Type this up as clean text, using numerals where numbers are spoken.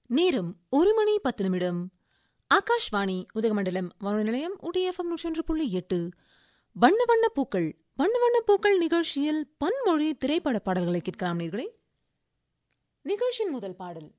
நேரம் 1:10. ஆகாஷ்வாணி உதகமண்டலம் வானொலி நிலையம் UDFM 101.8. வண்ண வண்ண பூக்கள் வண்ண வண்ண பூக்கள் நிகழ்ச்சியில் பன்மொழி திரைப்பட பாடல்களை கேட்கலாம் நேயர்களே. நிகழ்ச்சியின் முதல் பாடல்